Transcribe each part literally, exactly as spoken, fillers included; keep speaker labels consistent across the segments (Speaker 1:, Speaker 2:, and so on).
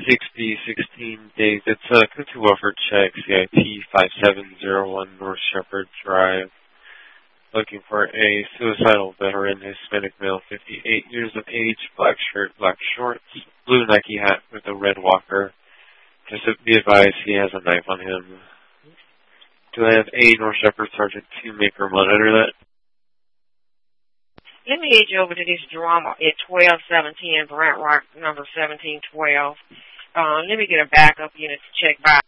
Speaker 1: sixty, sixteen days. It's a uh, Kutu Welfare Check, C I P five seven zero one North Shepherd Drive. Looking for a suicidal veteran, Hispanic male, fifty-eight years of age, black shirt, black shorts, blue Nike hat with a red walker. Just to be advised, he has a knife on him. Do I have a North Shepherd Sergeant two Maker monitor that?
Speaker 2: Let me get you over to this drama at twelve seventeen, Brant Rock, number seventeen twelve. Uh, let me get a backup unit to check by.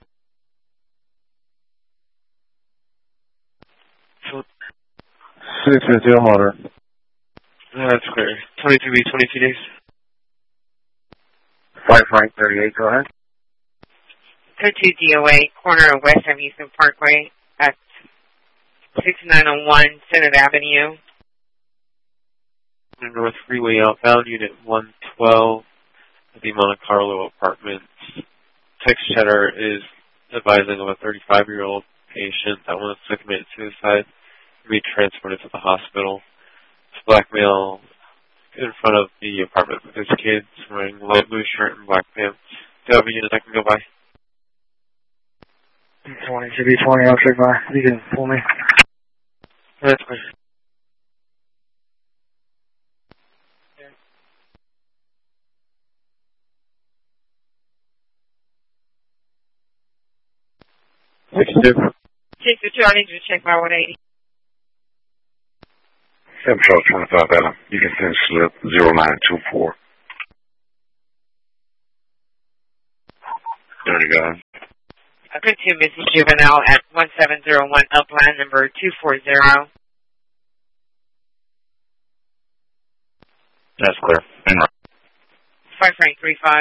Speaker 3: six fifty monitor.
Speaker 1: That's clear. twenty-two B, twenty-two days.
Speaker 3: Five Frank thirty-eight, go ahead.
Speaker 2: Code two D O A, corner of West Houston Parkway at sixty-nine oh one Senate Avenue.
Speaker 1: North Freeway outbound, Unit one twelve at the Monte Carlo Apartments. Text chatter is advising of a thirty-five-year-old patient that wants to commit suicide to be transported to the hospital. It's black male in front of the apartment with his kids wearing light blue shirt and black pants. Do you have a unit I can go by?
Speaker 3: twenty, should be twenty, I'll check by. You can pull me.
Speaker 1: That's fine. sixty-two.
Speaker 2: sixty-two, I need you to check by one eighty.
Speaker 3: seven Charles twenty-five, Adam. You can send slip zero nine two four. There you go.
Speaker 2: I could to Missus Juvenile at one seven zero one Upline number two four zero.
Speaker 3: That's clear. And right.
Speaker 2: Five Frank three five.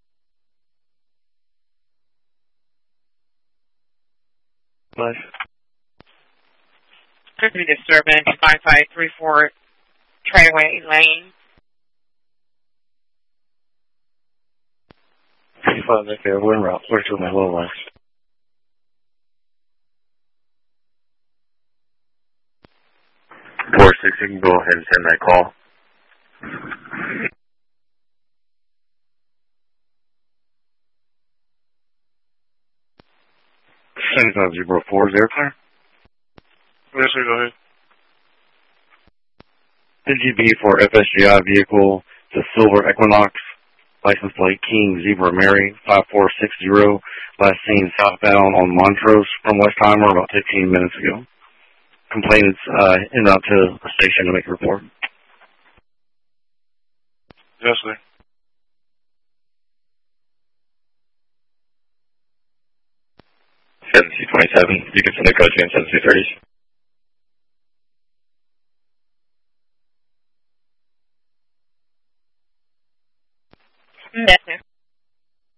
Speaker 1: Nice.
Speaker 2: Could be disturbance five five three four Trailway Lane.
Speaker 3: Five, okay, we're in route. We're to my little lines. Four six, you can go ahead and send that call. seven zero four, zero clear?
Speaker 1: Yes, sir, go ahead.
Speaker 3: N G B for F S G I vehicle, the Silver Equinox, license plate King Zebra Mary, five four six zero, last seen southbound on Montrose from Westheimer about fifteen minutes ago. Complainants uh, in out to the station to make a report.
Speaker 1: Yes, sir.
Speaker 4: seven C twenty-seven, you can send a code to in seven C thirty.
Speaker 2: No,